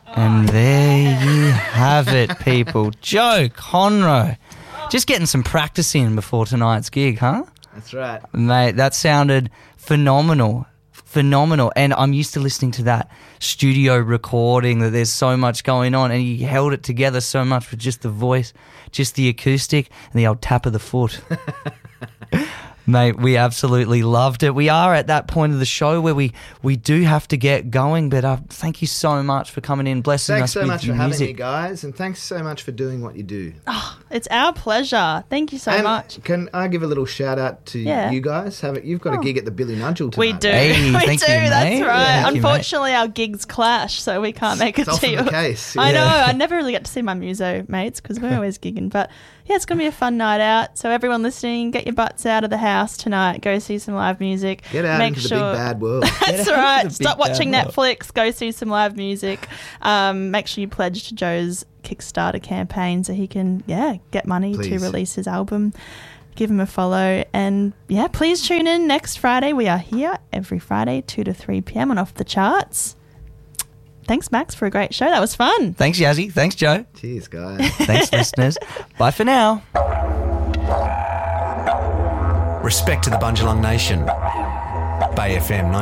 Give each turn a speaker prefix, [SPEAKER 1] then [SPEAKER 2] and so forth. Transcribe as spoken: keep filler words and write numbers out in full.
[SPEAKER 1] And there you have it, people. Joe Conroe. Just getting some practice in before tonight's gig, huh?
[SPEAKER 2] That's right.
[SPEAKER 1] Mate, that sounded phenomenal. Phenomenal. And I'm used to listening to that studio recording, that there's so much going on, and he held it together so much with just the voice, just the acoustic, and the old tap of the foot. Mate, we absolutely loved it. We are at that point of the show where we, we do have to get going, but uh, thank you so much for coming in, blessing
[SPEAKER 2] Thanks
[SPEAKER 1] us
[SPEAKER 2] so
[SPEAKER 1] with
[SPEAKER 2] much
[SPEAKER 1] your
[SPEAKER 2] for
[SPEAKER 1] music.
[SPEAKER 2] having me, guys, and thanks so much for doing what you do.
[SPEAKER 3] Oh, it's our pleasure. Thank you so
[SPEAKER 2] and
[SPEAKER 3] much.
[SPEAKER 2] Can I give a little shout out to
[SPEAKER 3] Yeah.
[SPEAKER 2] you guys? Have it, you've got a
[SPEAKER 3] Oh.
[SPEAKER 2] gig at the Billy Nudgel tonight.
[SPEAKER 3] We do.
[SPEAKER 1] Hey,
[SPEAKER 3] we
[SPEAKER 1] thank
[SPEAKER 3] do,
[SPEAKER 1] you,
[SPEAKER 3] that's
[SPEAKER 1] mate.
[SPEAKER 3] right.
[SPEAKER 1] Thank you, mate.
[SPEAKER 3] Unfortunately, our gigs clash, so we can't make it
[SPEAKER 2] It's
[SPEAKER 3] to
[SPEAKER 2] often
[SPEAKER 3] you.
[SPEAKER 2] the case.
[SPEAKER 3] I know.
[SPEAKER 2] yeah.
[SPEAKER 3] I never really get to see my muso mates because we're always gigging. But yeah, it's going to be a fun night out. So everyone listening, get your butts out of the house tonight. Go see some live music.
[SPEAKER 2] Get out
[SPEAKER 3] Make
[SPEAKER 2] into
[SPEAKER 3] sure...
[SPEAKER 2] the big bad world.
[SPEAKER 3] That's
[SPEAKER 1] out
[SPEAKER 3] right.
[SPEAKER 1] into the
[SPEAKER 3] Stop
[SPEAKER 1] big bad
[SPEAKER 3] watching
[SPEAKER 1] world.
[SPEAKER 3] Netflix. Go see some live music. Um, make sure you pledge to Joe's Kickstarter campaign so he can, yeah, get money to
[SPEAKER 2] Please.
[SPEAKER 3] release his album. Give him a follow. And, yeah, please tune in next Friday. We are here every Friday, two to three p.m. on Off the Charts. Thanks, Max, for a great show. That was fun.
[SPEAKER 1] Thanks, Yazzie. Thanks, Joe.
[SPEAKER 2] Cheers, guys.
[SPEAKER 1] Thanks, listeners. Bye for now.
[SPEAKER 4] Respect to the Bundjalung Nation. Bay F M